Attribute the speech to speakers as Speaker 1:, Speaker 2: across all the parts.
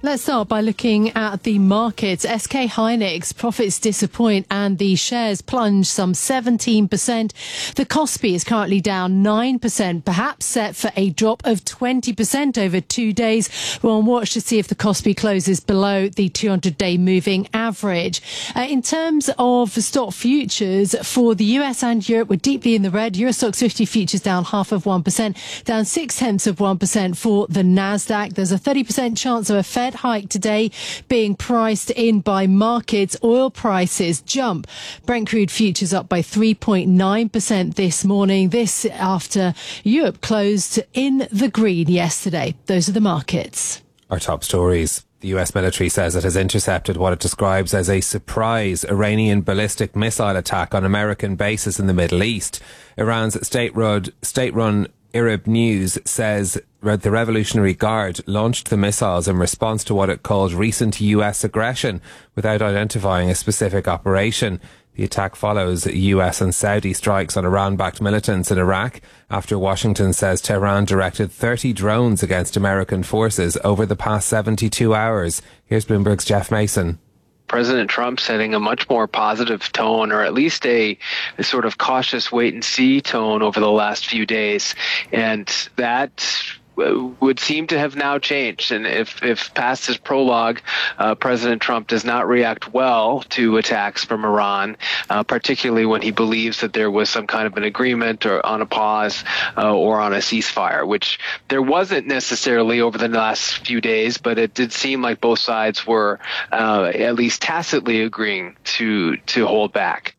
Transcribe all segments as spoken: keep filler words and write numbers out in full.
Speaker 1: Let's start by looking at the markets. S K Hynix profits disappoint and the shares plunge some seventeen percent. The Kospi is currently down nine percent, perhaps set for a drop of twenty percent over two days. We're on watch to see if the Kospi closes below the two hundred day moving average. Uh, in terms of stock futures for the U S and Europe, we're deeply in the red. Euro Stoxx fifty futures down half of one percent, down six tenths of one percent for the Nasdaq. There's a thirty percent chance of a Fed hike today being priced in by markets. Oil prices jump. Brent crude futures up by three point nine percent this morning. This after Europe closed in the green yesterday. Those are the markets.
Speaker 2: Our top stories. The U S military says it has intercepted what it describes as a surprise Iranian ballistic missile attack on American bases in the Middle East. Iran's state-run, state-run Arab News says the Revolutionary Guard launched the missiles in response to what it called recent U S aggression without identifying a specific operation. The attack follows U S and Saudi strikes on Iran-backed militants in Iraq after Washington says Tehran directed thirty drones against American forces over the past seventy-two hours. Here's Bloomberg's Jeff Mason.
Speaker 3: President Trump setting a much more positive tone, or at least a, a sort of cautious wait-and-see tone over the last few days. And that would seem to have now changed. And if, if past his prologue, uh, President Trump does not react well to attacks from Iran, uh, particularly when he believes that there was some kind of an agreement or on a pause uh, or on a ceasefire, which there wasn't necessarily over the last few days, but it did seem like both sides were uh, at least tacitly agreeing to to hold back.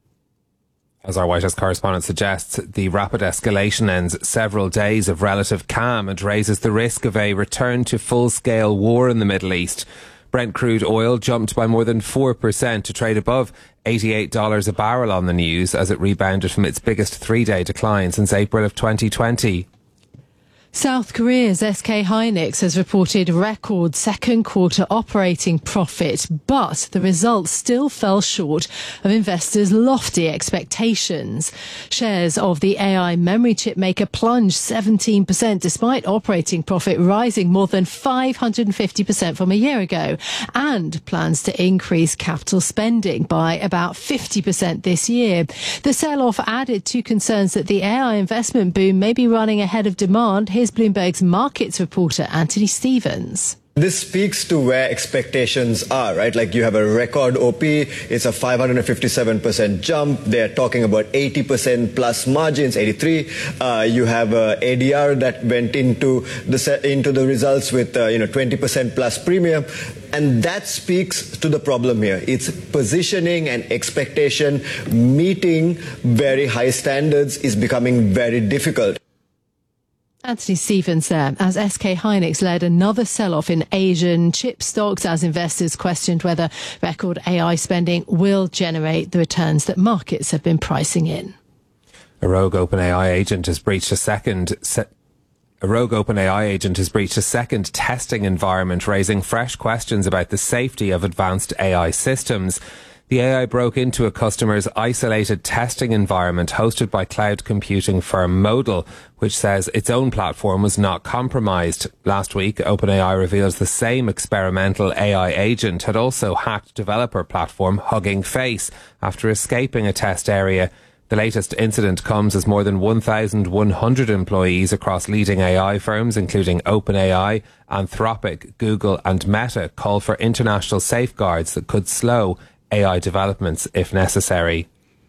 Speaker 2: As our White House correspondent suggests, the rapid escalation ends several days of relative calm and raises the risk of a return to full-scale war in the Middle East. Brent crude oil jumped by more than four percent to trade above eighty-eight dollars a barrel on the news as it rebounded from its biggest three-day decline since April of twenty twenty.
Speaker 1: South Korea's S K Hynix has reported record second quarter operating profit, but the results still fell short of investors' lofty expectations. Shares of the A I memory chip maker plunged seventeen percent despite operating profit rising more than five hundred fifty percent from a year ago, and plans to increase capital spending by about fifty percent this year. The sell-off added to concerns that the A I investment boom may be running ahead of demand. Here's Bloomberg's markets reporter Anthony Stevens.
Speaker 4: This speaks to where expectations are, right? Like you have a record O P, it's a five hundred fifty-seven percent jump. They're talking about eighty percent plus margins, eighty-three. Uh, you have a A D R that went into the into the results with uh, you know twenty percent plus premium, and that speaks to the problem here. It's positioning and expectation. Meeting very high standards is becoming very difficult.
Speaker 1: Anthony Stevens there, as S K Hynix led another sell-off in Asian chip stocks as investors questioned whether record A I spending will generate the returns that markets have been pricing in.
Speaker 2: A rogue OpenAI agent has breached a second se- A rogue OpenAI agent has breached a second testing environment, raising fresh questions about the safety of advanced A I systems. The A I broke into a customer's isolated testing environment hosted by cloud computing firm Modal, which says its own platform was not compromised. Last week, OpenAI reveals the same experimental A I agent had also hacked developer platform Hugging Face after escaping a test area. The latest incident comes as more than one thousand one hundred employees across leading A I firms, including OpenAI, Anthropic, Google and Meta, call for international safeguards that could slow A I developments if necessary.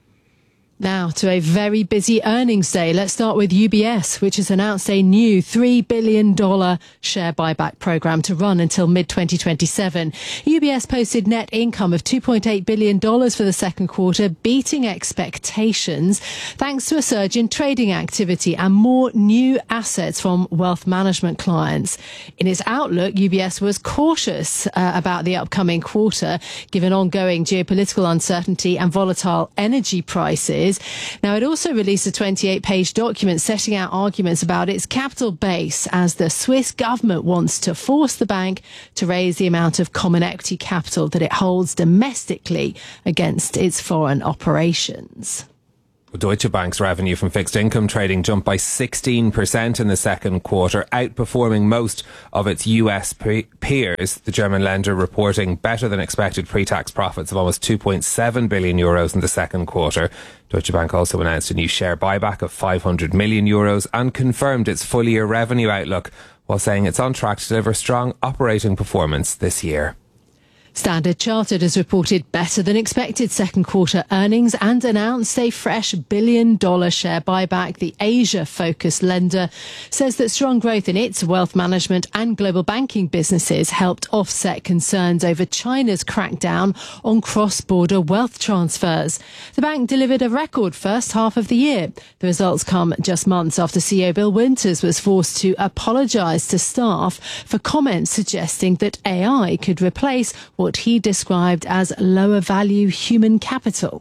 Speaker 1: Now to a very busy earnings day. Let's start with U B S, which has announced a new three billion dollars share buyback program to run until mid twenty twenty-seven. U B S posted net income of two point eight billion dollars for the second quarter, beating expectations thanks to a surge in trading activity and more new assets from wealth management clients. In its outlook, U B S was cautious uh, about the upcoming quarter, given ongoing geopolitical uncertainty and volatile energy prices. Now, it also released a twenty-eight page document setting out arguments about its capital base, as the Swiss government wants to force the bank to raise the amount of common equity capital that it holds domestically against its foreign operations.
Speaker 2: Deutsche Bank's revenue from fixed income trading jumped by sixteen percent in the second quarter, outperforming most of its U S pe- peers. The German lender reporting better than expected pre-tax profits of almost two point seven billion euros in the second quarter. Deutsche Bank also announced a new share buyback of five hundred million euros and confirmed its full-year revenue outlook, while saying it's on track to deliver strong operating performance this year.
Speaker 1: Standard Chartered has reported better than expected second quarter earnings and announced a fresh billion dollar share buyback. The Asia-focused lender says that strong growth in its wealth management and global banking businesses helped offset concerns over China's crackdown on cross-border wealth transfers. The bank delivered a record first half of the year. The results come just months after C E O Bill Winters was forced to apologise to staff for comments suggesting that A I could replace what what he described as lower value human capital.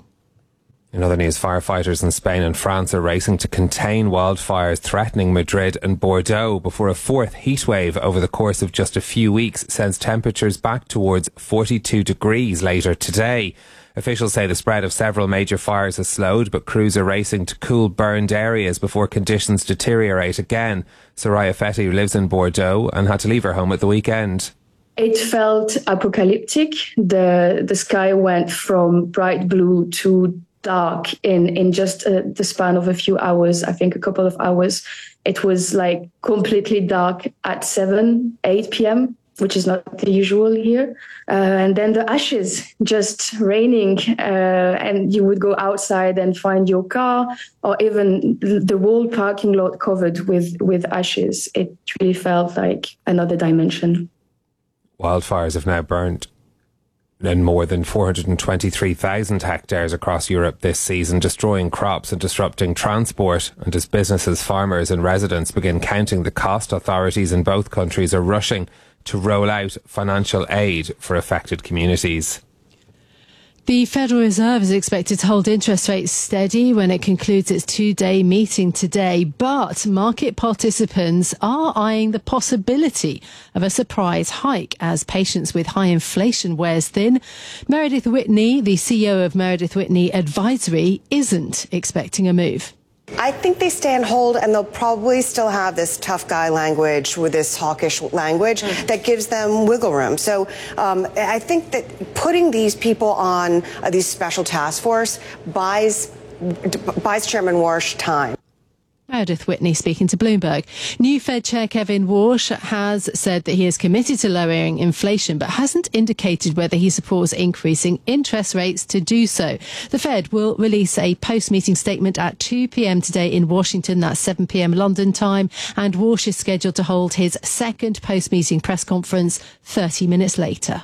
Speaker 2: In other news, firefighters in Spain and France are racing to contain wildfires threatening Madrid and Bordeaux before a fourth heatwave over the course of just a few weeks sends temperatures back towards forty-two degrees later today. Officials say the spread of several major fires has slowed, but crews are racing to cool burned areas before conditions deteriorate again. Soraya Fetty lives in Bordeaux and had to leave her home at the weekend.
Speaker 5: It felt apocalyptic. The the sky went from bright blue to dark in, in just uh, the span of a few hours, I think a couple of hours. It was like completely dark at seven, eight p.m., which is not the usual here. Uh, and then the ashes just raining, uh, and you would go outside and find your car or even the whole parking lot covered with, with ashes. It really felt like another dimension.
Speaker 2: Wildfires have now burnt in more than four hundred twenty-three thousand hectares across Europe this season, destroying crops and disrupting transport. And as businesses, farmers and residents begin counting the cost, authorities in both countries are rushing to roll out financial aid for affected communities.
Speaker 1: The Federal Reserve is expected to hold interest rates steady when it concludes its two-day meeting today, but market participants are eyeing the possibility of a surprise hike as patience with high inflation wears thin. Meredith Whitney, the C E O of Meredith Whitney Advisory, isn't expecting a move.
Speaker 6: I think they stay and hold, and they'll probably still have this tough guy language with this hawkish language mm-hmm. that gives them wiggle room. So um, I think that putting these people on uh, these special task force buys, buys Chairman Warsh time.
Speaker 1: Meredith Whitney speaking to Bloomberg. New Fed Chair Kevin Warsh has said that he is committed to lowering inflation, but hasn't indicated whether he supports increasing interest rates to do so. The Fed will release a post-meeting statement at two p.m. today in Washington. That's seven p.m. London time. And Warsh is scheduled to hold his second post-meeting press conference thirty minutes later.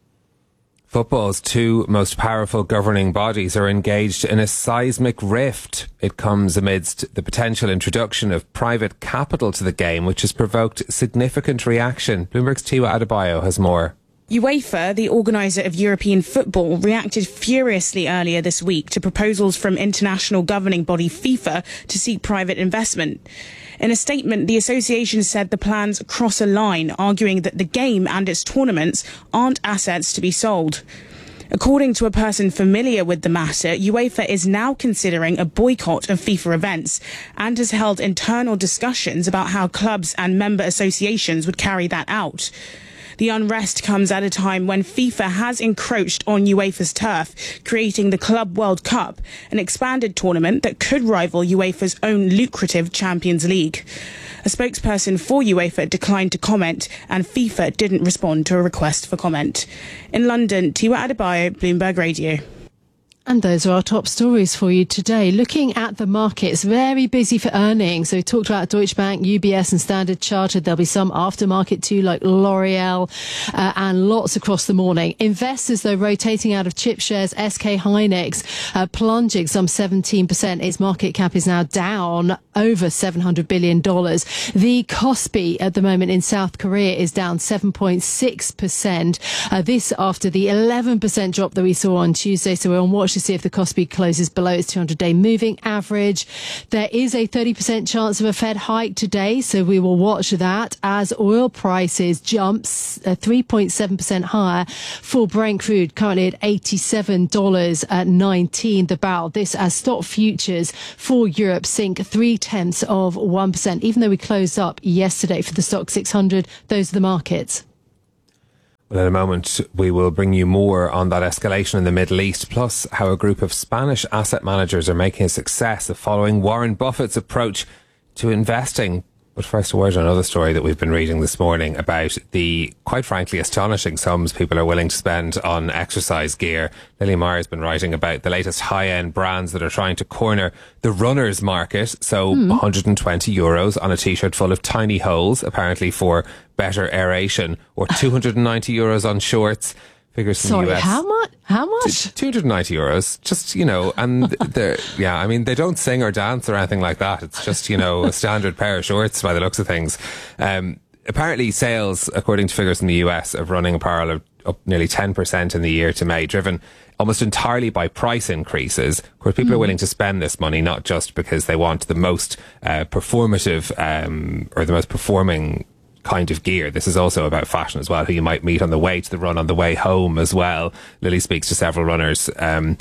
Speaker 2: Football's two most powerful governing bodies are engaged in a seismic rift. It comes amidst the potential introduction of private capital to the game, which has provoked significant reaction. Bloomberg's Tiwa Adebayo has more.
Speaker 7: UEFA, the organiser of European football, reacted furiously earlier this week to proposals from international governing body FIFA to seek private investment. In a statement, the association said the plans cross a line, arguing that the game and its tournaments aren't assets to be sold. According to a person familiar with the matter, UEFA is now considering a boycott of FIFA events and has held internal discussions about how clubs and member associations would carry that out. The unrest comes at a time when FIFA has encroached on UEFA's turf, creating the Club World Cup, an expanded tournament that could rival UEFA's own lucrative Champions League. A spokesperson for UEFA declined to comment, and FIFA didn't respond to a request for comment. In London, Tiwa Adebayo, Bloomberg Radio.
Speaker 1: And those are our top stories for you today. Looking at the markets, very busy for earnings. So we talked about Deutsche Bank, U B S and Standard Chartered. There'll be some aftermarket too, like L'Oreal, uh, and lots across the morning. Investors, though, rotating out of chip shares. S K Hynix uh, plunging some seventeen percent. Its market cap is now down over seven hundred billion dollars. The Kospi at the moment in South Korea is down seven point six percent. Uh, this after the eleven percent drop that we saw on Tuesday. So we're on watch to see if the Kospi closes below its two hundred day moving average. There is a thirty percent chance of a Fed hike today, so we will watch that as oil prices jumps uh, three point seven percent higher for Brent crude, currently at eighty-seven dollars nineteen the barrel. This as stock futures for Europe sink three tenths of one percent, even though we closed up yesterday for the stock six hundred. Those are the markets.
Speaker 2: Well, in a moment, we will bring you more on that escalation in the Middle East, plus how a group of Spanish asset managers are making a success of following Warren Buffett's approach to investing. But first, a word on another story that we've been reading this morning about the, quite frankly, astonishing sums people are willing to spend on exercise gear. Lily Meyer has been writing about the latest high-end brands that are trying to corner the runners market. So mm. one hundred twenty euros on a T-shirt full of tiny holes, apparently for better aeration, or two hundred ninety euros on shorts. Figures from
Speaker 1: Sorry,
Speaker 2: the U S.
Speaker 1: how much? How much?
Speaker 2: two hundred ninety euros. Just, you know, and they're, yeah, I mean, they don't sing or dance or anything like that. It's just, you know, a standard pair of shorts by the looks of things. Um, apparently sales, according to figures in the U S, of running apparel are up nearly ten percent in the year to May, driven almost entirely by price increases. Of course, people mm. are willing to spend this money, not just because they want the most uh, performative um, or the most performing kind of gear. This is also about fashion as well, who you might meet on the way to the run, on the way home as well. Lily speaks to several runners um,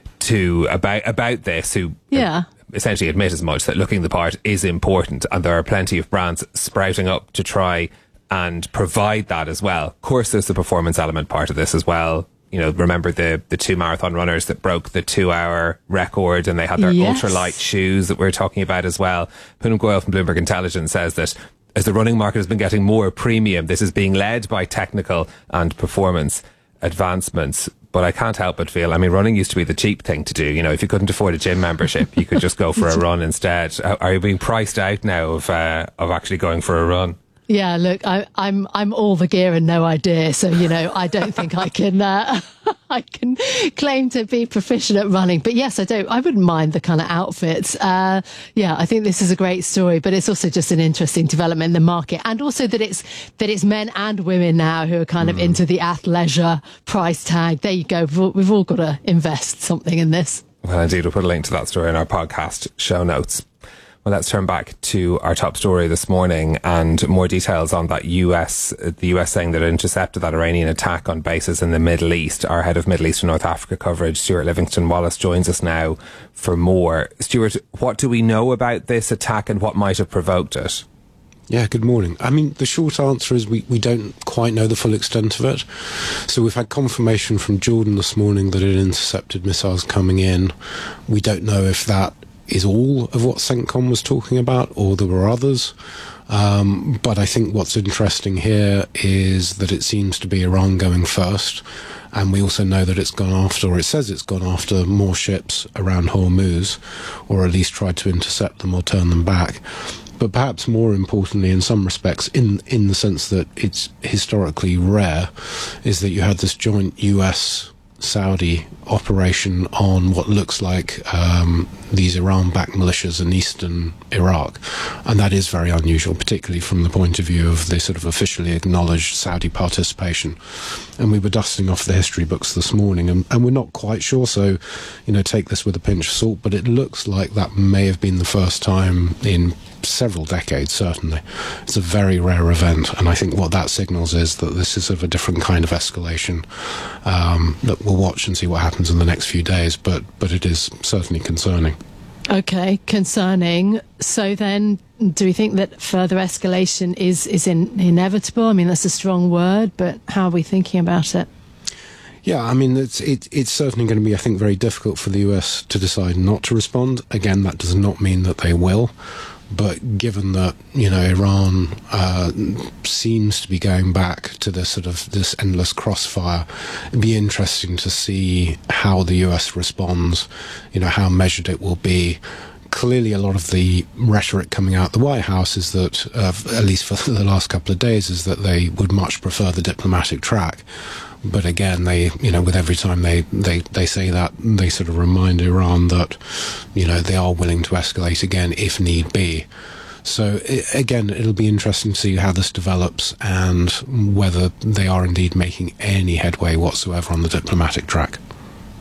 Speaker 2: to about about this who
Speaker 1: yeah.
Speaker 2: essentially admit as much, that looking the part is important, and there are plenty of brands sprouting up to try and provide that as well. Of course, there's the performance element part of this as well. You know, remember the the two marathon runners that broke the two hour record, and they had their
Speaker 1: yes.
Speaker 2: ultralight shoes that we're talking about as well. Poonam Goyal from Bloomberg Intelligence says that as the running market has been getting more premium, this is being led by technical and performance advancements. But I can't help but feel, I mean, running used to be the cheap thing to do. You know, if you couldn't afford a gym membership, you could just go for a run instead. Are you being priced out now of uh, of actually going for a run?
Speaker 1: Yeah, look, I, I'm I'm all the gear and no idea, so you know I don't think I can uh, I can claim to be proficient at running. But yes, I don't. I wouldn't mind the kind of outfits. Uh, yeah, I think this is a great story, but it's also just an interesting development in the market, and also that it's that it's men and women now who are kind mm. of into the athleisure price tag. There you go. We've all, we've all got to invest something in this.
Speaker 2: Well, indeed, we'll put a link to that story in our podcast show notes. Well, let's turn back to our top story this morning and more details on that U S, the U S saying that it intercepted that Iranian attack on bases in the Middle East. Our head of Middle East and North Africa coverage, Stuart Livingston-Wallace, joins us now for more. Stuart, what do we know about this attack and what might have provoked it?
Speaker 8: Yeah, good morning. I mean, the short answer is we, we don't quite know the full extent of it. So we've had confirmation from Jordan this morning that it intercepted missiles coming in. We don't know if that is all of what CENTCOM was talking about, or there were others. Um, but I think what's interesting here is that it seems to be Iran going first. And we also know that it's gone after, or it says it's gone after more ships around Hormuz, or at least tried to intercept them or turn them back. But perhaps more importantly, in some respects, in, in the sense that it's historically rare, is that you had this joint U S Saudi operation on what looks like um, these Iran-backed militias in eastern Iraq. And that is very unusual, particularly from the point of view of the sort of officially acknowledged Saudi participation. And we were dusting off the history books this morning, and, and we're not quite sure, so, you know, take this with a pinch of salt, but it looks like that may have been the first time in several decades, certainly. It's a very rare event, and I think what that signals is that this is of a different kind of escalation um, that we'll watch and see what happens in the next few days, but but it is certainly concerning.
Speaker 1: Okay, concerning. So then, do we think that further escalation is, is in, inevitable? I mean, that's a strong word, but how are we thinking about it?
Speaker 8: Yeah, I mean, it's it, it's certainly going to be, I think, very difficult for the U S to decide not to respond. Again, that does not mean that they will. But given that, you know, Iran uh, seems to be going back to this sort of this endless crossfire, it'd be interesting to see how the U S responds, you know, how measured it will be. Clearly, a lot of the rhetoric coming out the White House is that, uh, at least for the last couple of days, is that they would much prefer the diplomatic track. But again, they, you know, with every time they, they, they say that, they sort of remind Iran that, you know, they are willing to escalate again if need be. So it, again, it'll be interesting to see how this develops and whether they are indeed making any headway whatsoever on the diplomatic track.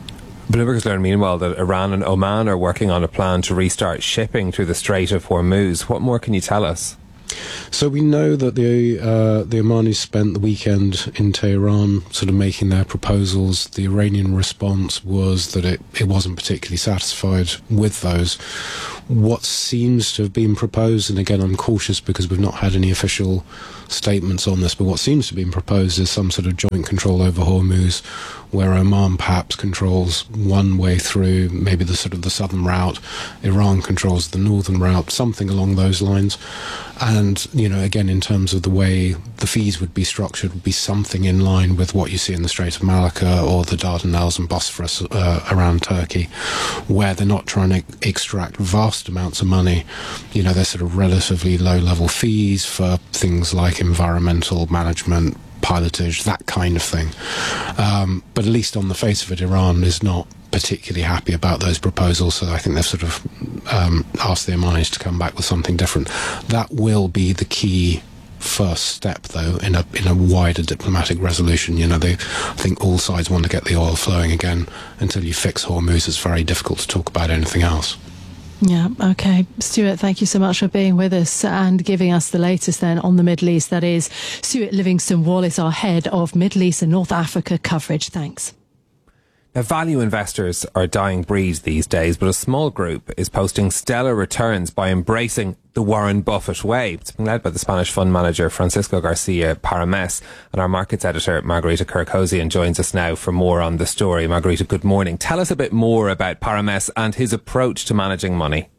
Speaker 2: Bloomberg has learned, meanwhile, that Iran and Oman are working on a plan to restart shipping through the Strait of Hormuz. What more can you tell us?
Speaker 8: So we know that the uh, the Omanis spent the weekend in Tehran sort of making their proposals. The Iranian response was that it, it wasn't particularly satisfied with those. What seems to have been proposed, and again I'm cautious because we've not had any official statements on this, but what seems to have been proposed is some sort of joint control over Hormuz, where Oman perhaps controls one way through, maybe the sort of the southern route, Iran controls the northern route, something along those lines. And, you know, again, in terms of the way the fees would be structured, would be something in line with what you see in the Strait of Malacca or the Dardanelles and Bosphorus uh, around Turkey, where they're not trying to extract vast amounts of money. You know, they're sort of relatively low-level fees for things like environmental management, pilotage, that kind of thing. Um, but at least on the face of it, Iran is not particularly happy about those proposals, so I think they've sort of um, asked the Omanis to come back with something different. That will be the key first step, though, in a in a wider diplomatic resolution. You know, they, I think all sides want to get the oil flowing again. Until you fix Hormuz, it's very difficult to talk about anything else.
Speaker 1: Yeah, okay. Stuart, thank you so much for being with us and giving us the latest then on the Middle East. That is Stuart Livingston-Wallace, our head of Middle East and North Africa coverage. Thanks.
Speaker 2: Now, value investors are a dying breed these days, but a small group is posting stellar returns by embracing the Warren Buffett way. It's been led by the Spanish fund manager Francisco Garcia Parames, and our markets editor Margarita Kirkosian joins us now for more on the story. Margarita, good morning. Tell us a bit more about Parames and his approach to managing money.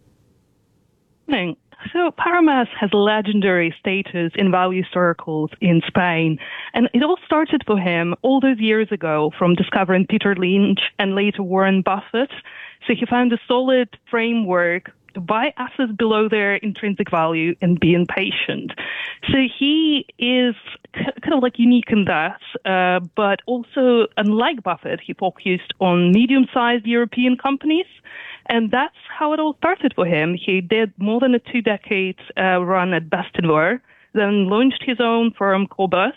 Speaker 9: Good morning. So Parames has legendary status in value circles in Spain. And it all started for him all those years ago from discovering Peter Lynch and later Warren Buffett. So he found a solid framework to buy assets below their intrinsic value and being patient. So he is kind of like unique in that, uh, but also, unlike Buffett, he focused on medium-sized European companies. And that's how it all started for him. He did more than a two decades uh, run at Bestinver, then launched his own firm, Cobas,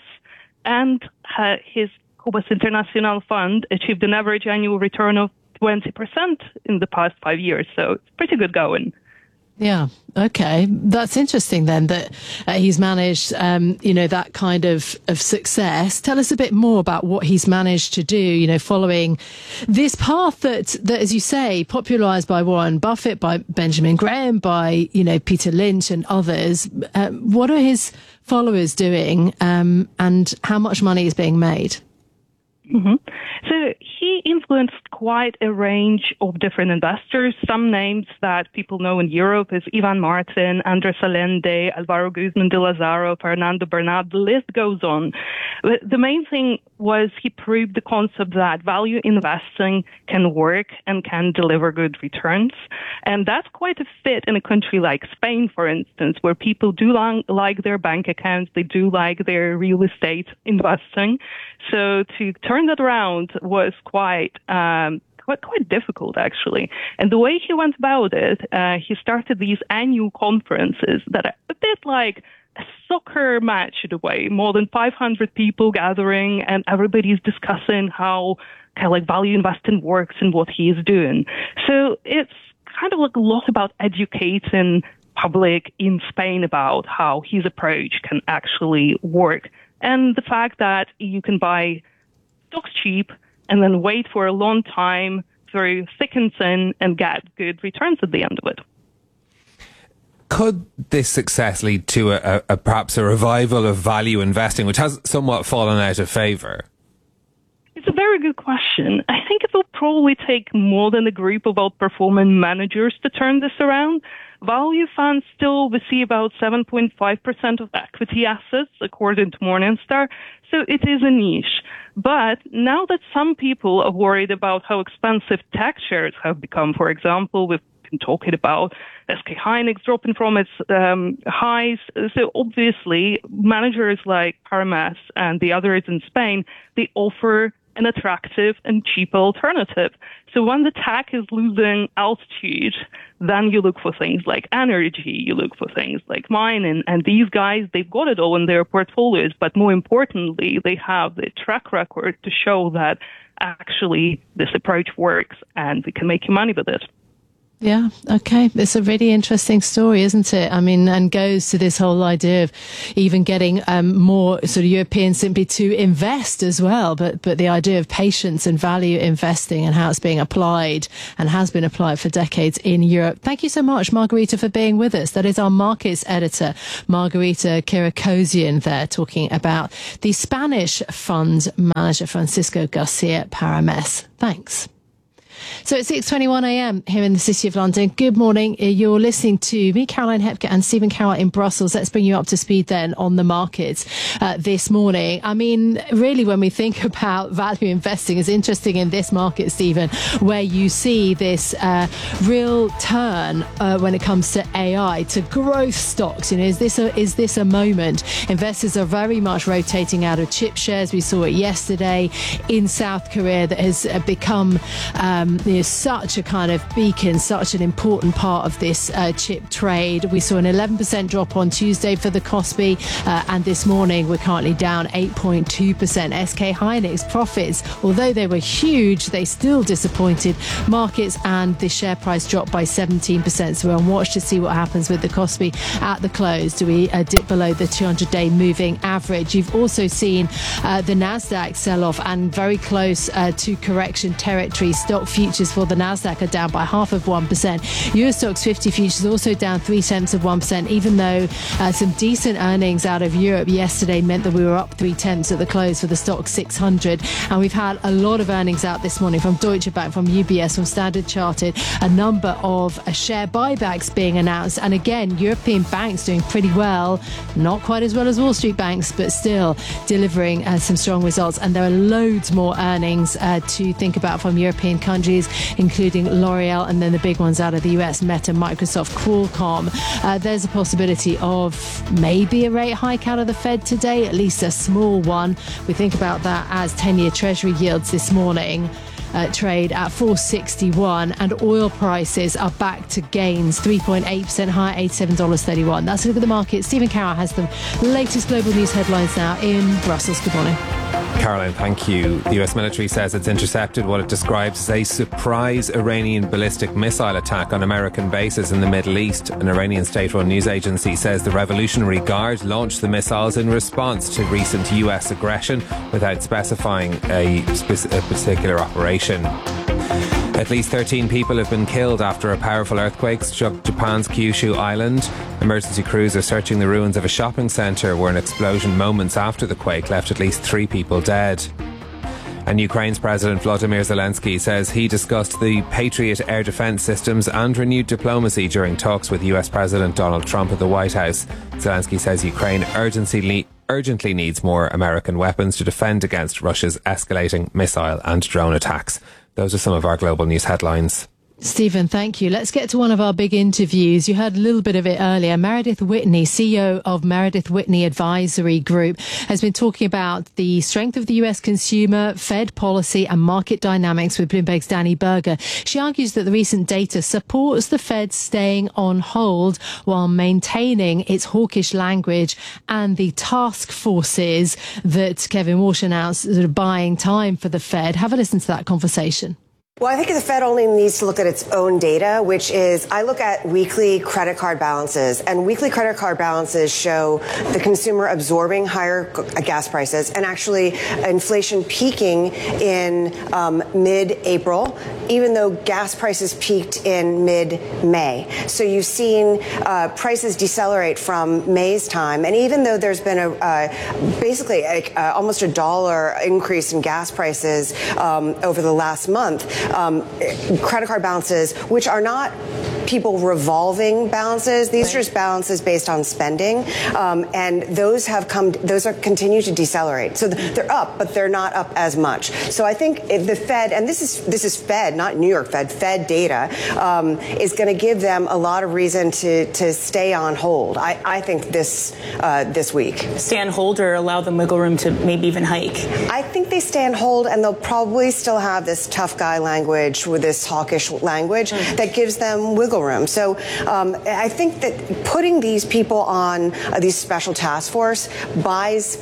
Speaker 9: and uh, his Cobas International Fund achieved an average annual return of twenty percent in the past five years. So it's pretty good going.
Speaker 1: Yeah. Okay. That's interesting then that uh, he's managed, um, you know, that kind of, of success. Tell us a bit more about what he's managed to do, you know, following this path that, that, as you say, popularized by Warren Buffett, by Benjamin Graham, by, you know, Peter Lynch and others. Uh, what are his followers doing, um, and how much money is being made?
Speaker 9: Mm-hmm. So he influenced quite a range of different investors. Some names that people know in Europe is Ivan Martin, Andres Allende, Alvaro Guzman de Lazaro, Fernando Bernat. The list goes on. But the main thing was he proved the concept that value investing can work and can deliver good returns. And that's quite a fit in a country like Spain, for instance, where people do like their bank accounts, they do like their real estate investing. So to turn that around was quite um, quite quite difficult, actually. And the way he went about it, uh, he started these annual conferences that are a bit like a soccer match in a way, more than five hundred people gathering, and everybody's discussing how kind of like value investing works and what he is doing. So it's kind of like a lot about educating public in Spain about how his approach can actually work. And the fact that you can buy stocks cheap and then wait for a long time through thick and thin and get good returns at the end of it.
Speaker 2: Could this success lead to a, a, a perhaps a revival of value investing, which has somewhat fallen out of favour?
Speaker 9: It's a very good question. I think it will probably take more than a group of outperforming managers to turn this around. Value funds still receive about seven point five percent of equity assets, according to Morningstar, so it is a niche. But now that some people are worried about how expensive tech shares have become, for example, we've been talking about S K Hynix dropping from its um, highs, so obviously managers like Parames and the others in Spain, they offer an attractive and cheap alternative. So when the tech is losing altitude, then you look for things like energy, you look for things like mining, and these guys, they've got it all in their portfolios, but more importantly, they have the track record to show that actually this approach works and we can make you money with it.
Speaker 1: Yeah, okay. It's a really interesting story, isn't it? I mean, and goes to this whole idea of even getting um, more sort of Europeans simply to invest as well. But but the idea of patience and value investing and how it's being applied and has been applied for decades in Europe. Thank you so much, Margarita, for being with us. That is our markets editor, Margarita Kirikosian, there talking about the Spanish fund manager, Francisco Garcia Parames. Thanks. So it's six twenty-one a.m. here in the City of London. Good morning. You're listening to me, Caroline Hepker, and Stephen Carroll in Brussels. Let's bring you up to speed then on the markets uh, this morning. I mean, really, when we think about value investing, it's interesting in this market, Stephen, where you see this uh, real turn uh, when it comes to A I, to growth stocks. You know, is this a, is this a moment? Investors are very much rotating out of chip shares. We saw it yesterday in South Korea that has become um, you know, such a kind of beacon, such an important part of this uh, chip trade. We saw an eleven percent drop on Tuesday for the Kospi, uh, and this morning we're currently down eight point two percent. S K Hynix profits, although they were huge, they still disappointed markets, and the share price dropped by seventeen percent. So we're on watch to see what happens with the Kospi at the close. Do we uh, dip below the two hundred day moving average? You've also seen uh, the Nasdaq sell off and very close uh, to correction territory. Stock futures for the Nasdaq are down by half of one percent. Eurostoxx fifty futures also down three tenths of one percent, even though uh, some decent earnings out of Europe yesterday meant that we were up three tenths at the close for the Stoxx six hundred. And we've had a lot of earnings out this morning from Deutsche Bank, from U B S, from Standard Chartered, a number of uh, share buybacks being announced. And again, European banks doing pretty well, not quite as well as Wall Street banks, but still delivering uh, some strong results. And there are loads more earnings uh, to think about from European countries, including L'Oreal, and then the big ones out of the U S, Meta, Microsoft, Qualcomm. Uh, there's a possibility of maybe a rate hike out of the Fed today, at least a small one. We think about that as ten-year Treasury yields this morning Uh, trade at four sixty-one, and oil prices are back to gains, three point eight percent higher, eighty-seven dollars thirty-one. That's a look at the market. Stephen Carroll has the latest global news headlines now in Brussels. Good morning.
Speaker 2: Caroline, thank you. The U S military says it's intercepted what it describes as a surprise Iranian ballistic missile attack on American bases in the Middle East. An Iranian state-run news agency says the Revolutionary Guard launched the missiles in response to recent U S aggression without specifying a, spec- a particular operation. At least thirteen people have been killed after a powerful earthquake struck Japan's Kyushu island. Emergency crews are searching the ruins of a shopping centre where an explosion moments after the quake left at least three people dead. And Ukraine's President Volodymyr Zelensky says he discussed the Patriot air defence systems and renewed diplomacy during talks with U S President Donald Trump at the White House. Zelensky says Ukraine urgently urgently needs more American weapons to defend against Russia's escalating missile and drone attacks. Those are some of our global news headlines.
Speaker 1: Stephen, thank you. Let's get to one of our big interviews. You heard a little bit of it earlier. Meredith Whitney, C E O of Meredith Whitney Advisory Group, has been talking about the strength of the U S consumer, Fed policy and market dynamics with Bloomberg's Danny Berger. She argues that the recent data supports the Fed staying on hold while maintaining its hawkish language and the task forces that Kevin Walsh announced sort of buying time for the Fed. Have a listen to that conversation.
Speaker 6: Well, I think the Fed only needs to look at its own data, which is I look at weekly credit card balances, and weekly credit card balances show the consumer absorbing higher gas prices and actually inflation peaking in um, mid-April, even though gas prices peaked in mid-May. So you've seen uh, prices decelerate from May's time, and even though there's been a uh, basically a, uh, almost a dollar increase in gas prices um, over the last month, Um, credit card balances, which are not people revolving balances. These right. are just balances based on spending, um, and those have come. Those are continue to decelerate. So they're up, but they're not up as much. So I think if the Fed, and this is this is Fed, not New York Fed, Fed data, um, is going to give them a lot of reason to to stay on hold. I, I think this uh, this week.
Speaker 10: Stay on hold or allow them wiggle room to maybe even hike?
Speaker 6: I think they stay on hold, and they'll probably still have this tough guy language with this hawkish language mm. that gives them wiggle room. So um, I think that putting these people on uh, these special task force buys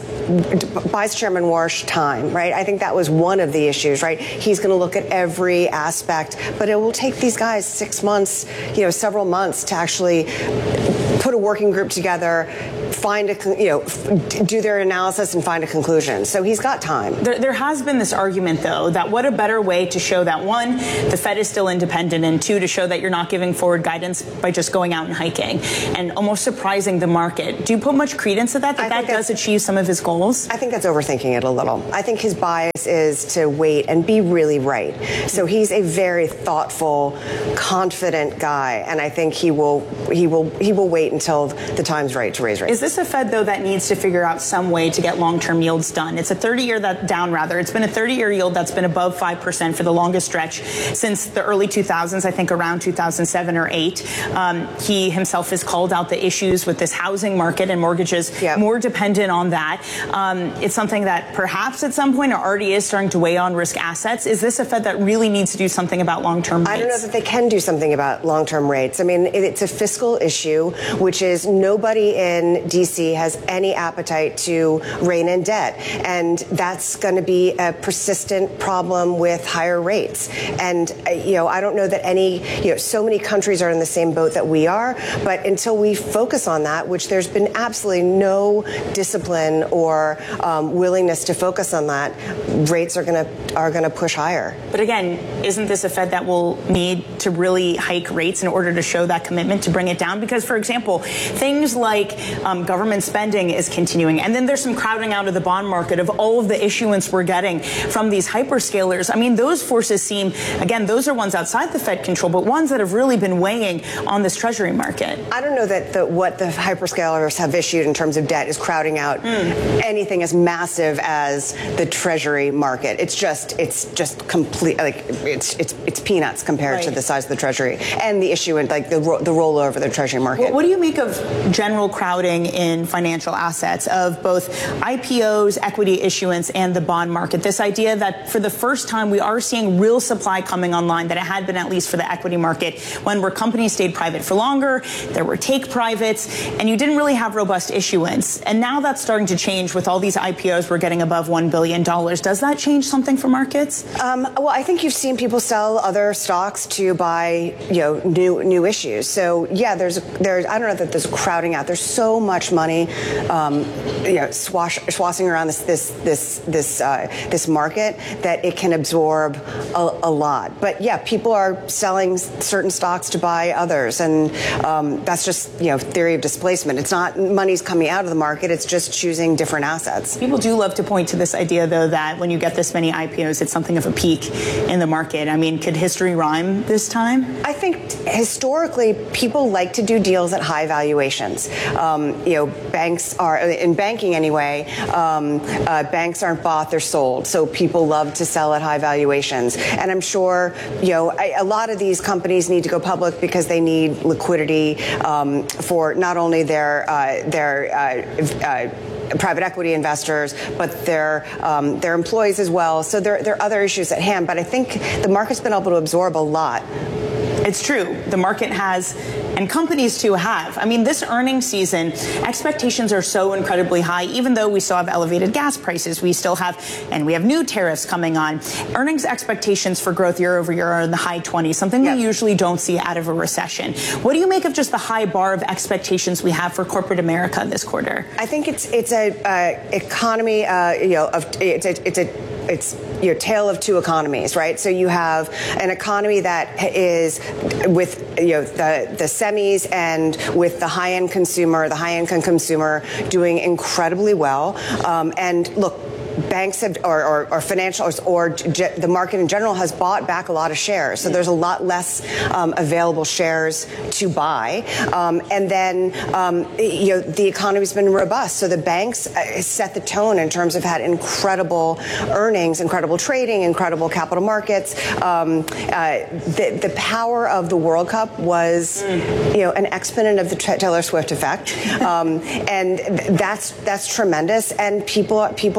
Speaker 6: buys Chairman Warsh time, right? I think that was one of the issues, right? He's going to look at every aspect, but it will take these guys six months, you know, several months to actually put a working group together, find a, you know, do their analysis and find a conclusion. So he's got time.
Speaker 10: There, there has been this argument, though, that what a better way to show that, one, the Fed is still independent, and two, to show that you're not giving forward guidance by just going out and hiking and almost surprising the market. Do you put much credence to that, that that does achieve some of his goals?
Speaker 6: I think that's overthinking it a little. I think his bias is to wait and be really right. So he's a very thoughtful, confident guy, and I think he will he will he will wait until the time's right to raise rates.
Speaker 10: Is this a Fed, though, that needs to figure out some way to get long-term yields done? It's a thirty-year that down, rather. It's been a thirty-year yield that's been above five percent for the longest stretch since the early two thousands, I think around two thousand seven or eight. Um, he himself has called out the issues with this housing market and mortgages yep. more dependent on that. Um, it's something that perhaps at some point already is starting to weigh on risk assets. Is this a Fed that really needs to do something about long-term rates?
Speaker 6: I don't know that they can do something about long-term rates. I mean, it's a fiscal issue, which is nobody in D C has any appetite to rein in debt. And that's going to be a persistent problem with higher rates. And, uh, you know, I don't know that any, you know, so many countries are in the same boat that we are. But until we focus on that, which there's been absolutely no discipline or um, willingness to focus on that, rates are going to are going to push higher.
Speaker 10: But again, isn't this a Fed that will need to really hike rates in order to show that commitment to bring it down? Because, for example, things like um, government spending is continuing. And then there's some crowding out of the bond market of all of the issuance we're getting from these hyperscalers. I mean, those forces seem, again, those are ones outside the Fed control, but ones that have really been weighing on this Treasury market.
Speaker 6: I don't know that the, what the hyperscalers have issued in terms of debt is crowding out mm. anything as massive as the Treasury market. It's just, it's just complete, like it's it's it's peanuts compared right. to the size of the Treasury and the issue and like the the rollover of the Treasury market.
Speaker 10: Well, what do you make of general crowding in financial assets of both I P Os, equity issuance, and the bond market? This idea that for the first time we are seeing real supply coming online, that it had been at least for the equity market when where companies stayed private for longer, there were take privates, and you didn't really have robust issuance. And now that's starting to change with all these I P Os we're getting above one billion dollars. Does that change something for markets?
Speaker 6: Um, well, I think you've seen people sell other stocks to buy, you know, new new issues. So yeah, there's there's I don't know that there's crowding out. There's so much money, um, you know, swash, swashing around this this this this uh, this market that it can absorb a, a lot. But yeah, people are selling certain stocks to buy others, and um, that's just, you know, theory of displacement. It's not money's coming out of the market. It's just choosing different assets.
Speaker 10: People do love to point to this idea, though, that when you get this many I P Os, it's something of a peak in the market. I mean, could history rhyme this time?
Speaker 6: I think historically people like to do deals at high valuations. Um, you know, banks are, in banking anyway, um, uh, banks aren't bought, they're sold. So people love to sell at high valuations. And I'm sure, you know, a, a lot of these companies need to go public because they need liquidity um, for not only their, uh, their uh, uh, private equity investors, but their um, their employees as well. So there, there are other issues at hand. But I think the market's been able to absorb a lot.
Speaker 10: It's true. The market has, and companies too have. I mean, this earnings season, expectations are so incredibly high, even though we still have elevated gas prices. We still have, and we have new tariffs coming on. Earnings expectations for growth year over year are in the high twenties, something yep. we usually don't see out of a recession. What do you make of just the high bar of expectations we have for corporate America this quarter?
Speaker 6: I think it's it's a uh, economy, uh, you know, of it's a, it's a it's your tale of two economies, right? So you have an economy that is with, you know, the, the semis and with the high-end consumer, the high-income consumer doing incredibly well. Um, and look, banks have, or, or, or financial, or, or ge- the market in general has bought back a lot of shares. So there's a lot less um, available shares to buy. Um, and then, um, you know, the economy's been robust. So the banks uh, set the tone in terms of had incredible earnings, incredible trading, incredible capital markets. Um, uh, the, the power of the World Cup was, mm. you know, an exponent of the Taylor Swift effect. Um, and that's, that's tremendous. And people, people have been spending.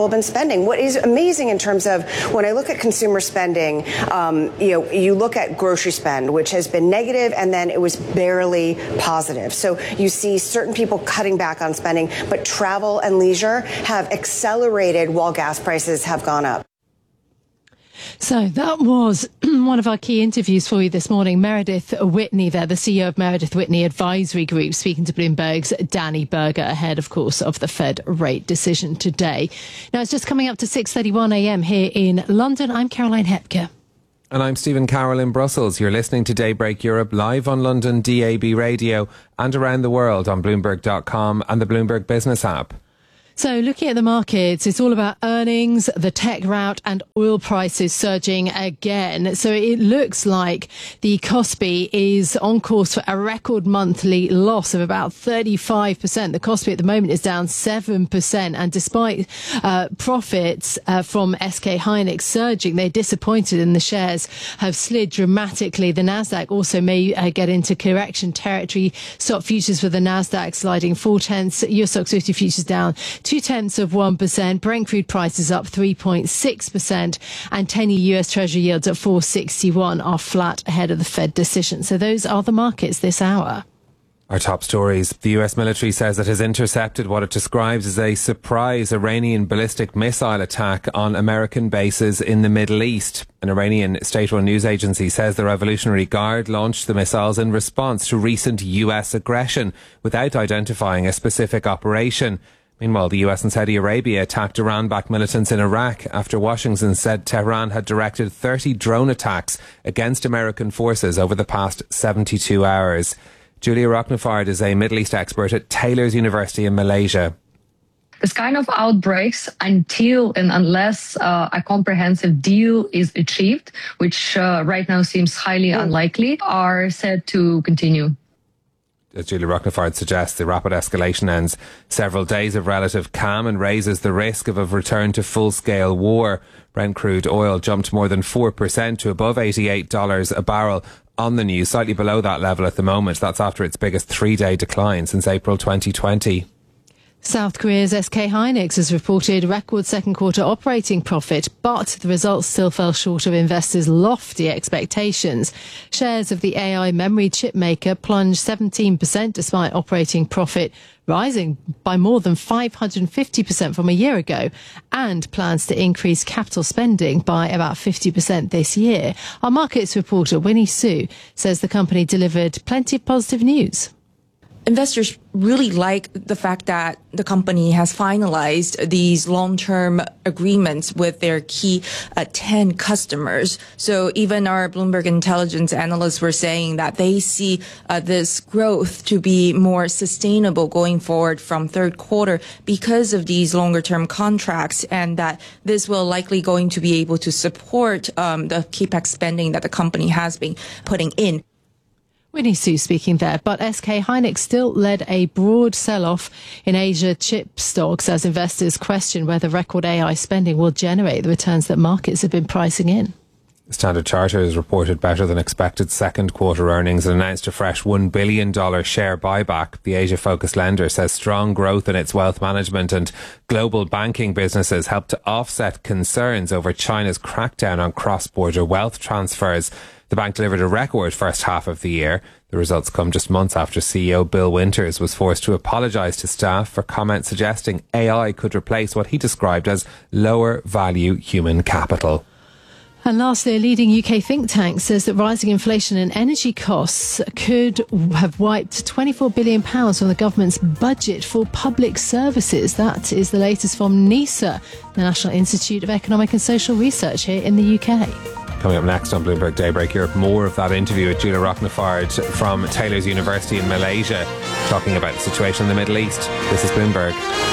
Speaker 6: spending. What is amazing in terms of when I look at consumer spending, um, you know, you look at grocery spend, which has been negative, and then it was barely positive. So you see certain people cutting back on spending, but travel and leisure have accelerated while gas prices have gone up.
Speaker 1: So that was one of our key interviews for you this morning. Meredith Whitney there, the C E O of Meredith Whitney Advisory Group, speaking to Bloomberg's Danny Berger ahead, of course, of the Fed rate decision today. Now, it's just coming up to six thirty-one a m here in London. I'm Caroline Hepker.
Speaker 2: And I'm Stephen Carroll in Brussels. You're listening to Daybreak Europe live on London D A B radio and around the world on Bloomberg dot com and the Bloomberg Business app.
Speaker 1: So looking at the markets, it's all about earnings, the tech rout and oil prices surging again. So it looks like the Kospi is on course for a record monthly loss of about thirty-five percent. The Kospi at the moment is down seven percent. And despite uh, profits uh, from S K Hynix surging, they're disappointed and the shares have slid dramatically. The Nasdaq also may uh, get into correction territory. Stock futures for the Nasdaq sliding four tenths. U S Stoxx fifty futures down two tenths of one percent. Brent crude prices up three point six percent, and ten-year U S Treasury yields at four sixty-one are flat ahead of the Fed decision. So those are the markets this hour.
Speaker 2: Our top stories. The U S military says it has intercepted what it describes as a surprise Iranian ballistic missile attack on American bases in the Middle East. An Iranian state-run news agency says the Revolutionary Guard launched the missiles in response to recent U S aggression without identifying a specific operation. Meanwhile, the U S and Saudi Arabia attacked Iran-backed militants in Iraq after Washington said Tehran had directed thirty drone attacks against American forces over the past seventy-two hours. Julia Rochnefard is a Middle East expert at Taylor's University in Malaysia.
Speaker 11: This kind of outbreaks, until and unless uh, a comprehensive deal is achieved, which uh, right now seems highly unlikely, are said to continue.
Speaker 2: As Julia Rochnefard suggests, the rapid escalation ends several days of relative calm and raises the risk of a return to full-scale war. Brent crude oil jumped more than four percent to above eighty-eight dollars a barrel on the news, slightly below that level at the moment. That's after its biggest three-day decline since April twenty twenty.
Speaker 1: South Korea's S K Hynix has reported record second quarter operating profit, but the results still fell short of investors' lofty expectations. Shares of the A I memory chip maker plunged seventeen percent despite operating profit rising by more than five hundred fifty percent from a year ago, and plans to increase capital spending by about fifty percent this year. Our markets reporter Winnie Su says the company delivered plenty of positive news.
Speaker 12: Investors really like the fact that the company has finalized these long-term agreements with their key uh, ten customers. So even our Bloomberg Intelligence analysts were saying that they see uh, this growth to be more sustainable going forward from third quarter because of these longer-term contracts, and that this will likely going to be able to support um, the capex spending that the company has been putting in.
Speaker 1: Winnie Su speaking there, but S K Hynix still led a broad sell-off in Asia chip stocks as investors question whether record A I spending will generate the returns that markets have been pricing in.
Speaker 2: Standard Chartered reported better than expected second quarter earnings and announced a fresh one billion dollars share buyback. The Asia-focused lender says strong growth in its wealth management and global banking businesses helped to offset concerns over China's crackdown on cross-border wealth transfers. The bank delivered a record first half of the year. The results come just months after C E O Bill Winters was forced to apologise to staff for comments suggesting A I could replace what he described as lower value human capital.
Speaker 1: And lastly, a leading U K think tank says that rising inflation and energy costs could have wiped twenty-four billion pounds from the government's budget for public services. That is the latest from NISA, the National Institute of Economic and Social Research here in the U K.
Speaker 2: Coming up next on Bloomberg Daybreak Europe, more of that interview with Julia Rochnefard from Taylor's University in Malaysia, talking about the situation in the Middle East. This is Bloomberg.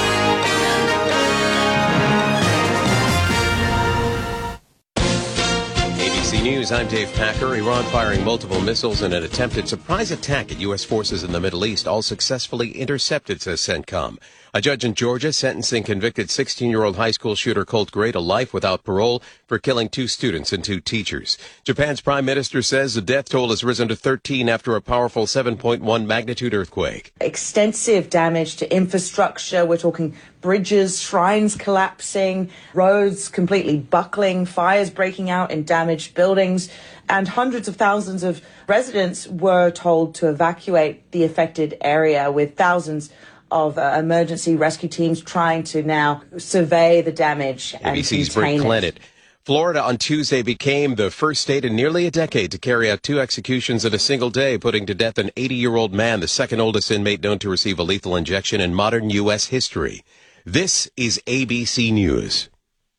Speaker 13: A B C News, I'm Dave Packer. Iran firing multiple missiles in an attempted surprise attack at U S forces in the Middle East, all successfully intercepted, says CENTCOM. A judge in Georgia sentencing convicted sixteen-year-old high school shooter Colt Gray to life without parole for killing two students and two teachers. Japan's prime minister says the death toll has risen to thirteen after a powerful seven point one magnitude earthquake.
Speaker 14: Extensive damage to infrastructure. We're talking bridges, shrines collapsing, roads completely buckling, fires breaking out in damaged buildings, and hundreds of thousands of residents were told to evacuate the affected area, with thousands of uh, emergency rescue teams trying to now survey the damage and
Speaker 13: A B C's
Speaker 14: contain
Speaker 13: Britt
Speaker 14: it.
Speaker 13: Clennett. Florida on Tuesday became the first state in nearly a decade to carry out two executions in a single day, putting to death an eighty-year-old man, the second oldest inmate known to receive a lethal injection in modern U S history. This is A B C News.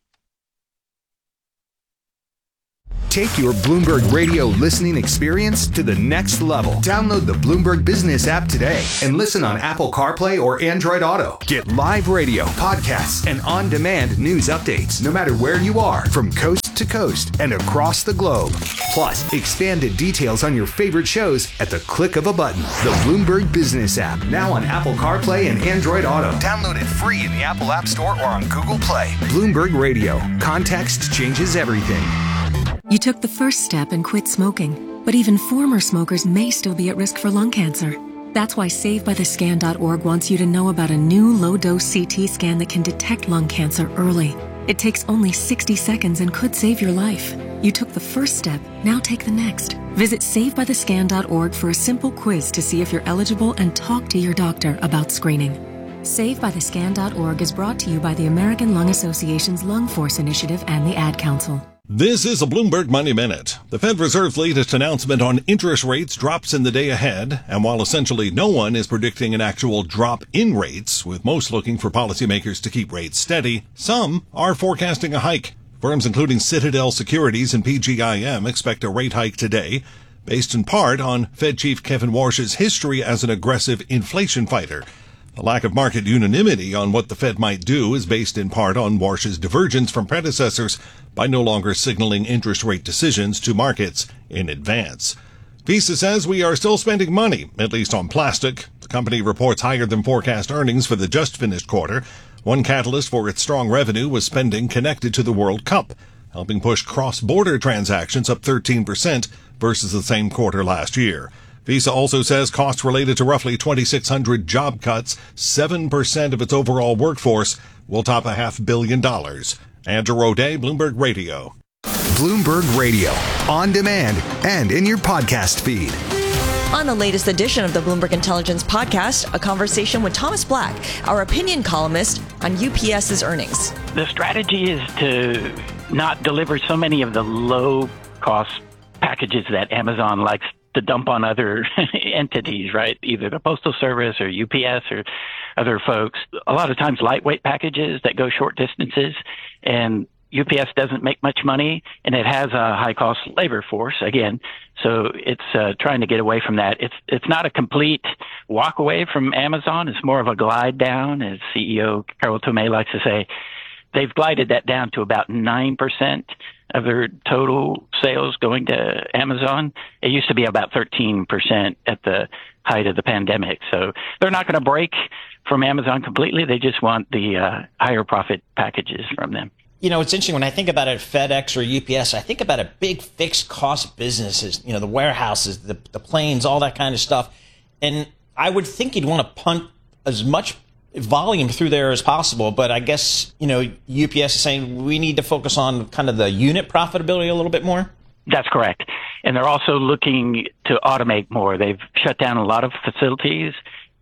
Speaker 15: Take your Bloomberg Radio listening experience to the next level. Download the Bloomberg Business app today and listen on Apple CarPlay or Android Auto. Get live radio, podcasts, and on-demand news updates no matter where you are, from coast to coast and across the globe. Plus, expanded details on your favorite shows at the click of a button. The Bloomberg Business app, now on Apple CarPlay and Android Auto. Download it free in the Apple App Store or on Google Play. Bloomberg Radio. Context changes everything.
Speaker 16: You took the first step and quit smoking, but even former smokers may still be at risk for lung cancer. That's why Save By The Scan dot org wants you to know about a new low-dose C T scan that can detect lung cancer early. It takes only sixty seconds and could save your life. You took the first step, now take the next. Visit Save By The Scan dot org for a simple quiz to see if you're eligible and talk to your doctor about screening. Save By The Scan dot org is brought to you by the American Lung Association's Lung Force Initiative and the Ad Council.
Speaker 17: This is a Bloomberg Money Minute. The Fed Reserve's latest announcement on interest rates drops in the day ahead, and while essentially no one is predicting an actual drop in rates, with most looking for policymakers to keep rates steady, some are forecasting a hike. Firms including Citadel Securities and P G I M expect a rate hike today, based in part on Fed Chief Kevin Warsh's history as an aggressive inflation fighter. The lack of market unanimity on what the Fed might do is based in part on Warsh's divergence from predecessors by no longer signaling interest rate decisions to markets in advance. Visa says we are still spending money, at least on plastic. The company reports higher than forecast earnings for the just finished quarter. One catalyst for its strong revenue was spending connected to the World Cup, helping push cross-border transactions up thirteen percent versus the same quarter last year. Visa also says costs related to roughly twenty-six hundred job cuts, seven percent of its overall workforce, will top a half billion dollars. Andrew O'Day, Bloomberg Radio.
Speaker 15: Bloomberg Radio, on demand and in your podcast feed.
Speaker 18: On the latest edition of the Bloomberg Intelligence Podcast, a conversation with Thomas Black, our opinion columnist on U P S's earnings.
Speaker 19: The strategy is to not deliver so many of the low-cost packages that Amazon likes to dump on other entities, right? Either the Postal Service or U P S or other folks. A lot of times lightweight packages that go short distances, and U P S doesn't make much money, and it has a high-cost labor force, again. So it's uh, trying to get away from that. It's it's not a complete walk away from Amazon. It's more of a glide down, as C E O Carol Tomé likes to say. They've glided that down to about nine percent of their total sales going to Amazon. It used to be about thirteen percent at the height of the pandemic. So they're not going to break from Amazon completely. They just want the uh, higher profit packages from them.
Speaker 20: You know, it's interesting when I think about it, FedEx or U P S, I think about a big fixed cost businesses, you know, the warehouses, the, the planes, all that kind of stuff. And I would think you'd want to punt as much volume through there as possible, but I guess, you know, U P S is saying we need to focus on kind of the unit profitability a little bit more.
Speaker 19: That's correct. And they're also looking to automate more. They've shut down a lot of facilities.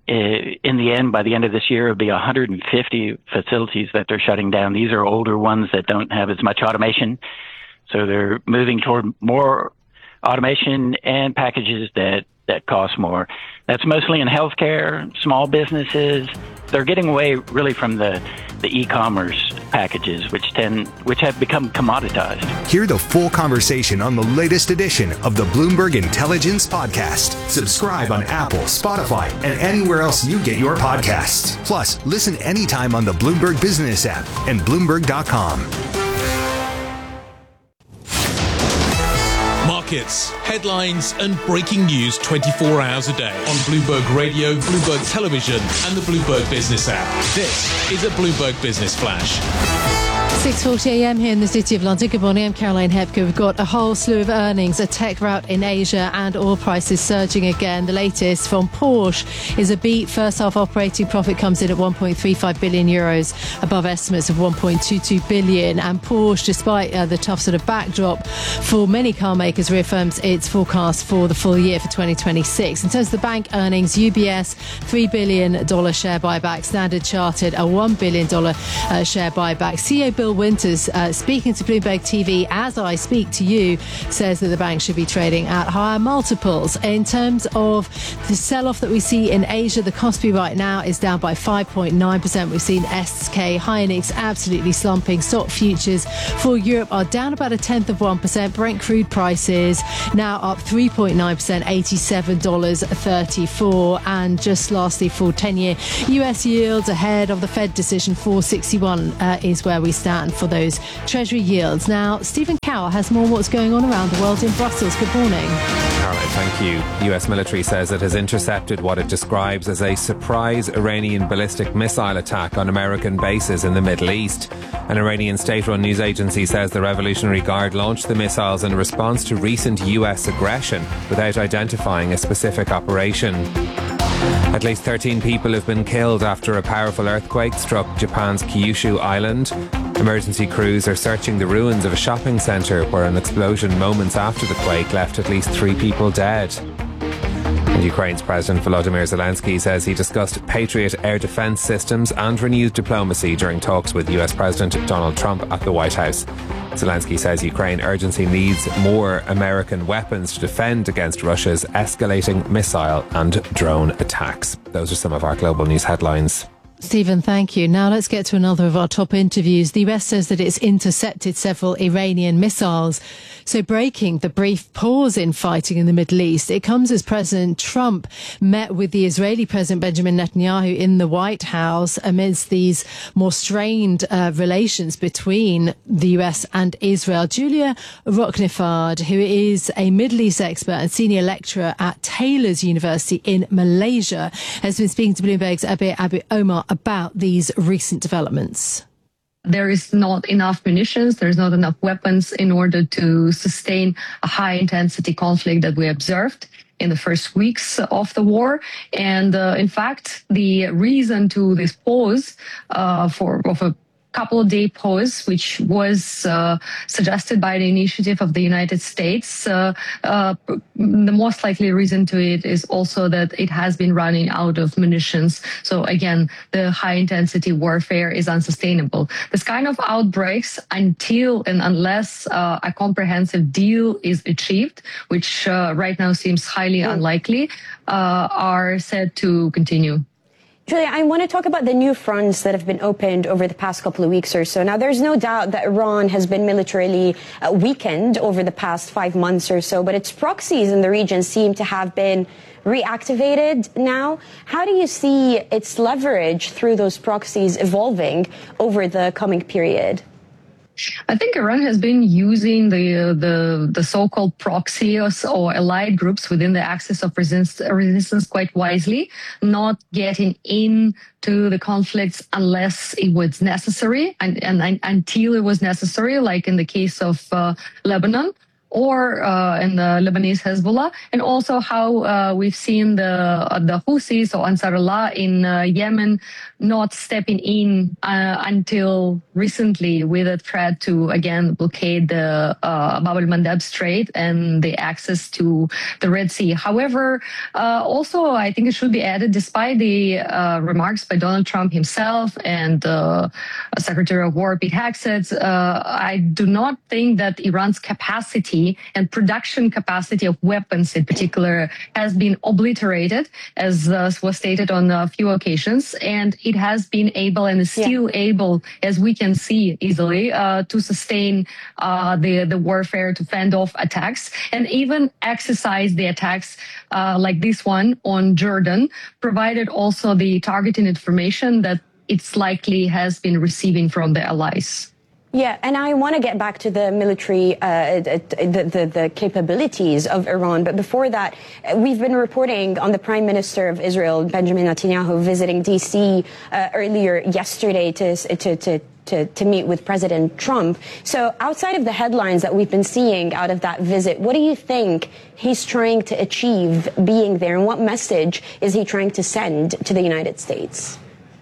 Speaker 19: In the end, by the end of this year, it'll be one hundred fifty facilities that they're shutting down. These are older ones that don't have as much automation. So they're moving toward more automation and packages that, that cost more. That's mostly in healthcare, small businesses. They're getting away really from the, the e-commerce packages, which tend which have become commoditized.
Speaker 15: Hear the full conversation on the latest edition of the Bloomberg Intelligence Podcast. Subscribe on Apple, Spotify, and anywhere else you get your podcasts. Plus, listen anytime on the Bloomberg Business app and Bloomberg dot com.
Speaker 21: markets, headlines and breaking news twenty-four hours a day on Bloomberg Radio, Bloomberg Television and the Bloomberg Business app. This is a Bloomberg Business Flash.
Speaker 1: six forty a m here in the City of London. Good morning, I'm Caroline Hepker. We've got a whole slew of earnings, a tech rout in Asia and oil prices surging again. The latest from Porsche is a beat. First half operating profit comes in at one point three five billion euros, above estimates of one point two two billion. And Porsche, despite uh, the tough sort of backdrop for many car makers, reaffirms its forecast for the full year for twenty twenty-six. In terms of the bank earnings, U B S, three billion dollars share buyback, Standard Chartered, a one billion dollars uh, share buyback. C E O Bill Winters, uh, speaking to Bloomberg T V as I speak to you, says that the bank should be trading at higher multiples. In terms of the sell-off that we see in Asia, the Kospi right now is down by five point nine percent. We've seen S K Hynix absolutely slumping. Stock futures for Europe are down about a tenth of one percent. Brent crude prices now up three point nine percent, eighty-seven dollars and thirty-four cents. And just lastly, for ten-year U S yields ahead of the Fed decision, four sixty-one uh, is where we stand for those Treasury yields. Now, Stephen Cower has more what's going on around the world in Brussels. Good morning.
Speaker 2: Caroline, thank you. U S military says it has intercepted what it describes as a surprise Iranian ballistic missile attack on American bases in the Middle East. An Iranian state-run news agency says the Revolutionary Guard launched the missiles in response to recent U S aggression without identifying a specific operation. At least thirteen people have been killed after a powerful earthquake struck Japan's Kyushu Island. Emergency crews are searching the ruins of a shopping centre where an explosion moments after the quake left at least three people dead. And Ukraine's President Volodymyr Zelensky says he discussed Patriot air defence systems and renewed diplomacy during talks with U S President Donald Trump at the White House. Zelensky says Ukraine urgently needs more American weapons to defend against Russia's escalating missile and drone attacks. Those are some of our global news headlines.
Speaker 1: Stephen, thank you. Now let's get to another of our top interviews. The U S says that it's intercepted several Iranian missiles. So breaking the brief pause in fighting in the Middle East, it comes as President Trump met with the Israeli President Benjamin Netanyahu in the White House amidst these more strained uh, relations between the U S and Israel. Julia Rocknifard, who is a Middle East expert and senior lecturer at Taylor's University in Malaysia, has been speaking to Bloomberg's Abir Abu Omar about these recent developments.
Speaker 11: There is not enough munitions, there's not enough weapons in order to sustain a high-intensity conflict that we observed in the first weeks of the war. And uh, in fact, the reason to this pause uh, for of a couple of day pause, which was uh, suggested by the initiative of the United States. Uh, uh, the most likely reason to it is also that it has been running out of munitions. So again, the high intensity warfare is unsustainable. This kind of outbreaks, until and unless uh, a comprehensive deal is achieved, which uh, right now seems highly unlikely, uh, are said to continue.
Speaker 22: Julia, I want to talk about the new fronts that have been opened over the past couple of weeks or so. Now, there's no doubt that Iran has been militarily uh, weakened over the past five months or so, but its proxies in the region seem to have been reactivated now. How do you see its leverage through those proxies evolving over the coming period?
Speaker 11: I think Iran has been using the the, the so-called proxies or allied groups within the axis of resist, resistance quite wisely, not getting into the conflicts unless it was necessary and, and, and until it was necessary, like in the case of uh, Lebanon or uh, in the Lebanese Hezbollah, and also how uh, we've seen the uh, the Houthis or Ansar Allah in uh, Yemen not stepping in uh, until recently with a threat to, again, blockade the uh, Bab el-Mandeb Strait and the access to the Red Sea. However, uh, also, I think it should be added, despite the uh, remarks by Donald Trump himself and uh, Secretary of War Pete Hegseth, uh, I do not think that Iran's capacity and production capacity of weapons in particular has been obliterated, as uh, was stated on a few occasions. And it has been able and is still yeah. able, as we can see easily, uh, to sustain uh, the, the warfare, to fend off attacks, and even exercise the attacks uh, like this one on Jordan, provided also the targeting information that it's likely has been receiving from the allies.
Speaker 22: Yeah, and I want to get back to the military, uh, the, the, the capabilities of Iran. But before that, we've been reporting on the Prime Minister of Israel, Benjamin Netanyahu, visiting D C uh, earlier yesterday to, to, to To, to meet with President Trump. So outside of the headlines that we've been seeing out of that visit, what do you think he's trying to achieve being there, and what message is he trying to send to the United States?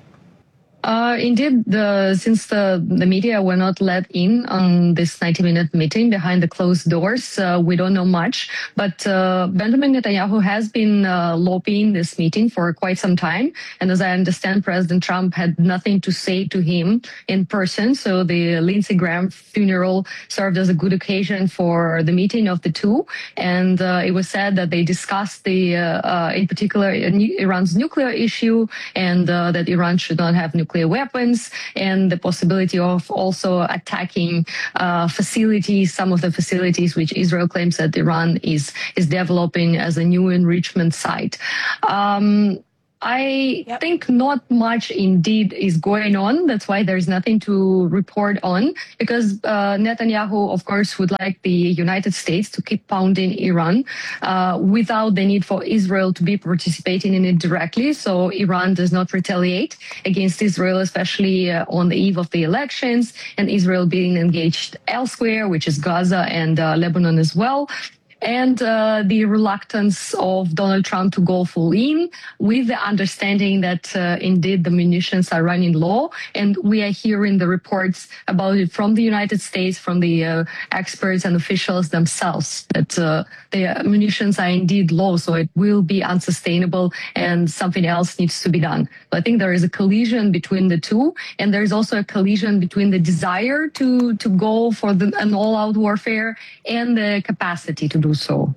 Speaker 11: Uh, indeed, the, since the, the media were not let in on this ninety-minute meeting behind the closed doors, uh, we don't know much. But uh, Benjamin Netanyahu has been uh, lobbying this meeting for quite some time. And as I understand, President Trump had nothing to say to him in person. So the Lindsey Graham funeral served as a good occasion for the meeting of the two. And uh, it was said that they discussed the, uh, uh, in particular, Iran's nuclear issue, and uh, that Iran should not have nuclear weapons, and the possibility of also attacking uh, facilities, some of the facilities which Israel claims that Iran is is developing as a new enrichment site. Um, I yep. think not much indeed is going on. That's why there's nothing to report on, because uh, Netanyahu, of course, would like the United States to keep pounding Iran uh, without the need for Israel to be participating in it directly. So Iran does not retaliate against Israel, especially uh, on the eve of the elections, and Israel being engaged elsewhere, which is Gaza and uh, Lebanon as well. And uh, the reluctance of Donald Trump to go full in, with the understanding that uh, indeed the munitions are running low. And we are hearing the reports about it from the United States, from the uh, experts and officials themselves, that uh, the munitions are indeed low. So it will be unsustainable and something else needs to be done. So I think there is a collision between the two. And there is also a collision between the desire to, to go for the, an all-out warfare and the capacity to do so.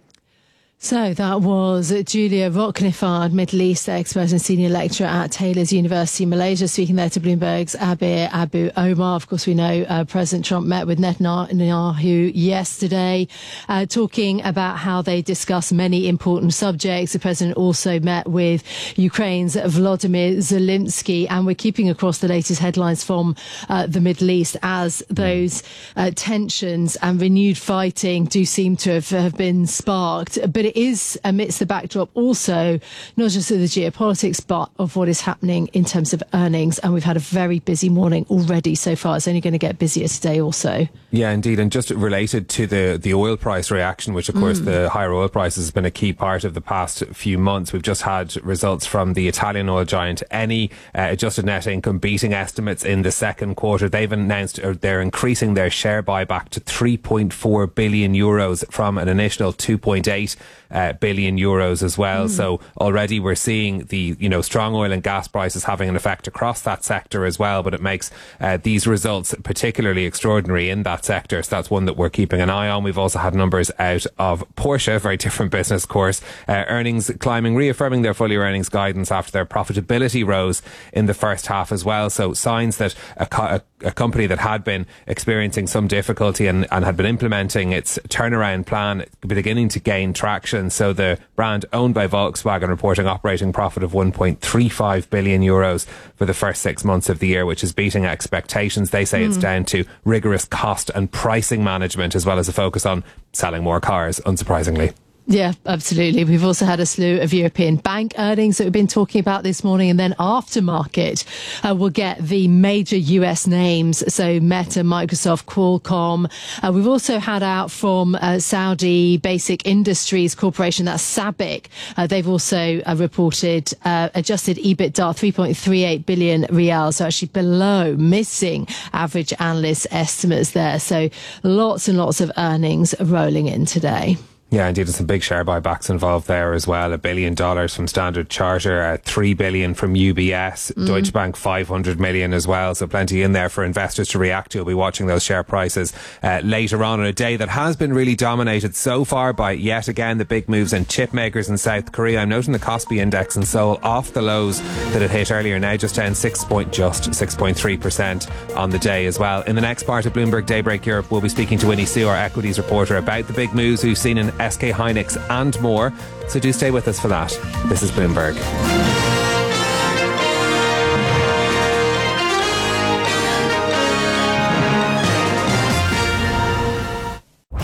Speaker 1: So that was Julia Roknifard, Middle East expert and senior lecturer at Taylor's University, Malaysia, speaking there to Bloomberg's Abir Abu Omar. Of course, we know uh, President Trump met with Netanyahu yesterday, uh, talking about how they discussed many important subjects. The president also met with Ukraine's Volodymyr Zelensky, and we're keeping across the latest headlines from uh, the Middle East as those uh, tensions and renewed fighting do seem to have, have been sparked. But it is amidst the backdrop also not just of the geopolitics but of what is happening in terms of earnings, and we've had a very busy morning already so far. It's only going to get busier today also.
Speaker 2: Yeah, indeed. And just related to the, the oil price reaction, which of course mm. the higher oil prices has been a key part of the past few months. We've just had results from the Italian oil giant Eni, uh, adjusted net income beating estimates in the second quarter. They've announced uh, they're increasing their share buyback to three point four billion euros from an initial two point eight Uh, billion euros as well. Mm. So already we're seeing the, you know, strong oil and gas prices having an effect across that sector as well, but it makes uh, these results particularly extraordinary in that sector. So that's one that we're keeping an eye on. We've also had numbers out of Porsche, very different business, of course. Uh, earnings climbing, reaffirming their full year earnings guidance after their profitability rose in the first half as well. So signs that a, co- a, a company that had been experiencing some difficulty and, and had been implementing its turnaround plan beginning to gain traction. So the brand owned by Volkswagen reporting operating profit of one point three five billion euros for the first six months of the year, which is beating expectations. They say mm. it's down to rigorous cost and pricing management, as well as a focus on selling more cars, unsurprisingly.
Speaker 1: Yeah, absolutely. We've also had a slew of European bank earnings that we've been talking about this morning, and then aftermarket uh, we'll get the major U S names, so Meta, Microsoft, Qualcomm. Uh, we've also had out from uh, Saudi Basic Industries Corporation, that's SABIC. Uh, they've also uh, reported uh, adjusted EBITDA three point three eight billion riyals, so actually below, missing average analyst estimates there. So lots and lots of earnings rolling in today.
Speaker 2: Yeah, indeed, there's some big share buybacks involved there as well. A billion dollars from Standard Charter, uh, three billion from U B S, mm. Deutsche Bank five hundred million as well. So plenty in there for investors to react to. We'll be watching those share prices uh, later on in a day that has been really dominated so far by yet again the big moves in chip makers in South Korea. I'm noting the Kospi index in Seoul off the lows that it hit earlier, now just down six point just six point three percent on the day as well. In the next part of Bloomberg Daybreak Europe, we'll be speaking to Winnie Sue, our equities reporter, about the big moves we've seen in S K Hynix and more. So do stay with us for that. This is Bloomberg.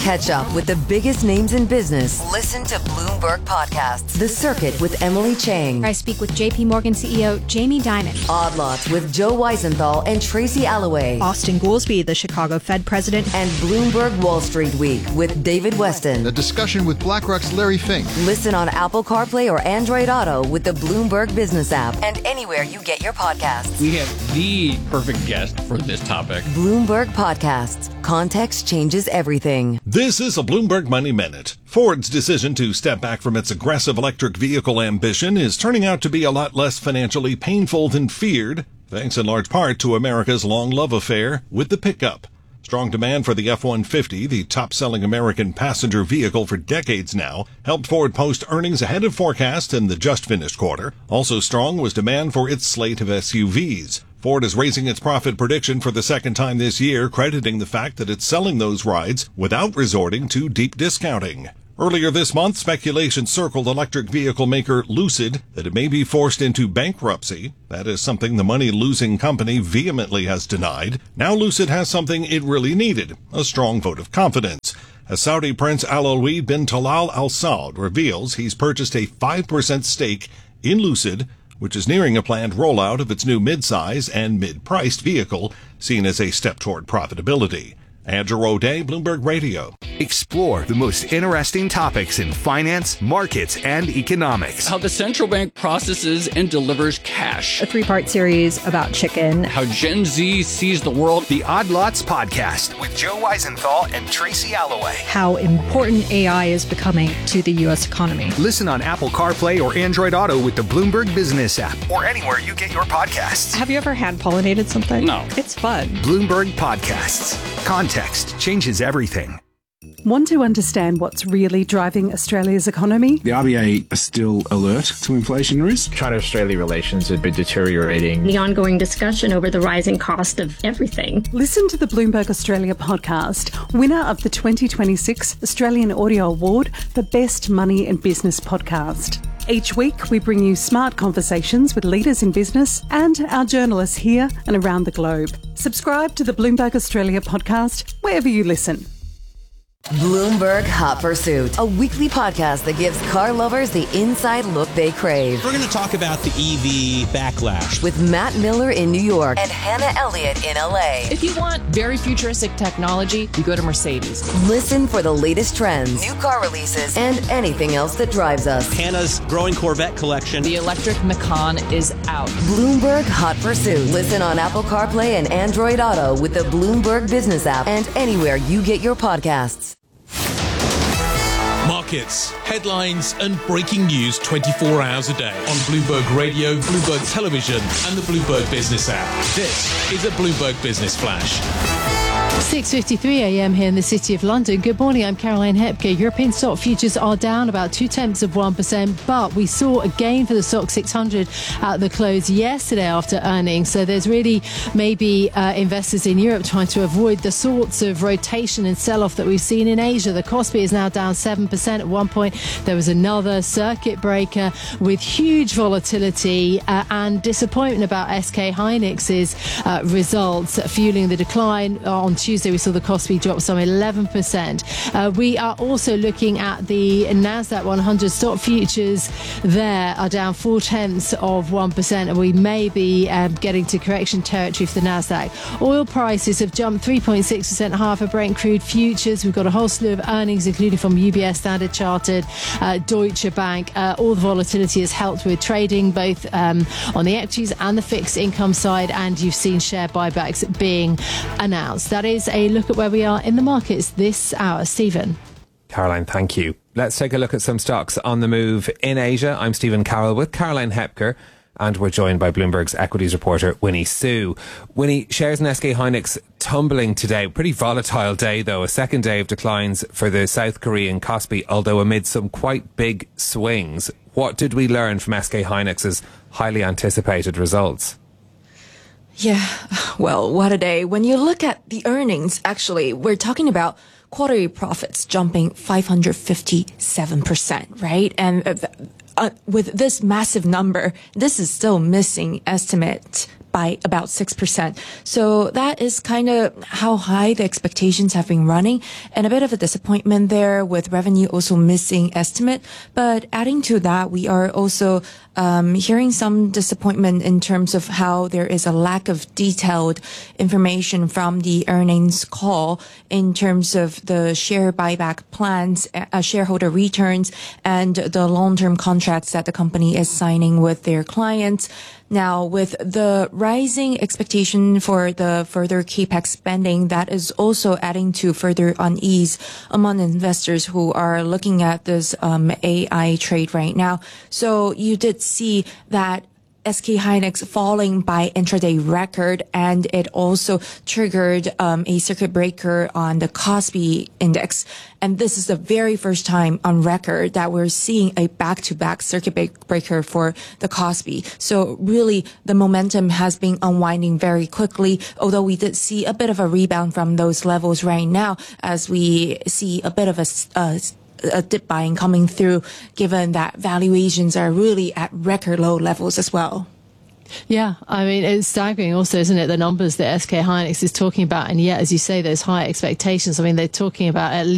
Speaker 3: Catch up with the biggest names in business. Listen to Bloomberg Podcasts. The Circuit with Emily Chang.
Speaker 4: I speak with J P Morgan C E O Jamie Dimon.
Speaker 3: Odd Lots with Joe Weisenthal and Tracy Alloway.
Speaker 23: Austin Goolsbee, the Chicago Fed president.
Speaker 3: And Bloomberg Wall Street Week with David Weston.
Speaker 24: The discussion with BlackRock's Larry Fink.
Speaker 3: Listen on Apple CarPlay or Android Auto with the Bloomberg Business app and anywhere you get your podcasts.
Speaker 25: We have the perfect guest for this topic.
Speaker 3: Bloomberg Podcasts. Context changes everything.
Speaker 17: This is a Bloomberg Money Minute. Ford's decision to step back from its aggressive electric vehicle ambition is turning out to be a lot less financially painful than feared, thanks in large part to America's long love affair with the pickup. Strong demand for the F one fifty, the top-selling American passenger vehicle for decades now, helped Ford post earnings ahead of forecast in the just-finished quarter. Also strong was demand for its slate of S U Vs. Ford is raising its profit prediction for the second time this year, crediting the fact that it's selling those rides without resorting to deep discounting. Earlier this month, speculation circled electric vehicle maker Lucid that it may be forced into bankruptcy. That is something the money-losing company vehemently has denied. Now Lucid has something it really needed, a strong vote of confidence. As Saudi Prince Alawid bin Talal Al Saud reveals he's purchased a five percent stake in Lucid, which is nearing a planned rollout of its new mid-size and mid-priced vehicle, seen as a step toward profitability. Andrew O'Day, Bloomberg Radio.
Speaker 15: Explore the most interesting topics in finance, markets, and economics.
Speaker 21: How the central bank processes and delivers cash.
Speaker 23: A three-part series about chicken.
Speaker 21: How Gen Z sees the world.
Speaker 15: The Odd Lots Podcast with Joe Weisenthal and Tracy Alloway.
Speaker 23: How important A I is becoming to the U S economy.
Speaker 15: Listen on Apple CarPlay or Android Auto with the Bloomberg Business app or anywhere you get your podcasts.
Speaker 23: Have you ever hand-pollinated something?
Speaker 21: No.
Speaker 23: It's fun.
Speaker 15: Bloomberg Podcasts. Context changes everything.
Speaker 26: Want to understand what's really driving Australia's economy?
Speaker 27: The R B A are still alert to inflation risk.
Speaker 28: China-Australia relations have been deteriorating.
Speaker 29: The ongoing discussion over the rising cost of everything.
Speaker 26: Listen to the Bloomberg Australia podcast, winner of the twenty twenty-six Australian Audio Award for Best Money and Business Podcast. Each week, we bring you smart conversations with leaders in business and our journalists here and around the globe. Subscribe to the Bloomberg Australia podcast wherever you listen.
Speaker 3: Bloomberg Hot Pursuit, a weekly podcast that gives car lovers the inside look they crave.
Speaker 30: We're going to talk about the E V backlash
Speaker 3: with Matt Miller in New York and Hannah Elliott in L A.
Speaker 31: If you want very futuristic technology, you go to Mercedes.
Speaker 3: Listen for the latest trends, new car releases, and anything else that drives us.
Speaker 30: Hannah's growing Corvette collection.
Speaker 31: The electric Macan is out.
Speaker 3: Bloomberg Hot Pursuit. Listen on Apple CarPlay and Android Auto with the Bloomberg Business app and anywhere you get your podcasts.
Speaker 21: Markets, headlines, and breaking news twenty-four hours a day on Bloomberg Radio, Bloomberg Television, and the Bloomberg Business app. This is a Bloomberg Business Flash.
Speaker 1: six fifty-three a.m. here in the City of London. Good morning, I'm Caroline Hepke. European stock futures are down about two tenths of one percent, but we saw a gain for the stock six hundred at the close yesterday after earnings. So there's really maybe uh, investors in Europe trying to avoid the sorts of rotation and sell-off that we've seen in Asia. The Kospi is now down seven percent. At one point, there was another circuit breaker with huge volatility uh, and disappointment about S K Hynix's uh, results, fueling the decline. On Tuesday, we saw the Kospi drop some eleven percent. Uh, we are also looking at the Nasdaq one hundred stock futures. There are down four tenths of one percent, and we may be um, getting to correction territory for the Nasdaq. Oil prices have jumped three point six percent higher for Brent crude futures. We've got a whole slew of earnings, including from U B S, Standard Chartered, uh, Deutsche Bank. Uh, all the volatility has helped with trading, both um, on the equities and the fixed income side, and you've seen share buybacks being announced. That is a look at where we are in the markets this hour. Stephen.
Speaker 2: Caroline, thank you. Let's take a look at some stocks on the move in Asia. I'm Stephen Carroll with Caroline Hepker, and we're joined by Bloomberg's equities reporter, Winnie Su. Winnie, shares in S K Hynix tumbling today. Pretty volatile day, though. A second day of declines for the South Korean Kospi, although amid some quite big swings. What did we learn from S K Hynix's highly anticipated results?
Speaker 12: Yeah, well, what a day. When you look at the earnings, actually, we're talking about quarterly profits jumping five hundred fifty-seven percent, right? And uh, uh, with this massive number, this is still missing estimate by about six percent. So that is kind of how high the expectations have been running, and a bit of a disappointment there with revenue also missing estimate. But adding to that, we are also um, hearing some disappointment in terms of how there is a lack of detailed information from the earnings call in terms of the share buyback plans, uh, shareholder returns, and the long-term contracts that the company is signing with their clients. Now, with the rising expectation for the further capex spending, that is also adding to further unease among investors who are looking at this um, A I trade right now. So you did see that S K Hynix falling by intraday record, and it also triggered um, a circuit breaker on the Kospi index. And this is the very first time on record that we're seeing a back-to-back circuit breaker for the Kospi. So really, the momentum has been unwinding very quickly, although we did see a bit of a rebound from those levels right now as we see a bit of a uh, a dip buying coming through, given that valuations are really at record low levels as well.
Speaker 1: Yeah, I mean, it's staggering also, isn't it, the numbers that S K Hynix is talking about. And yet, as you say, those high expectations, I mean, they're talking about at least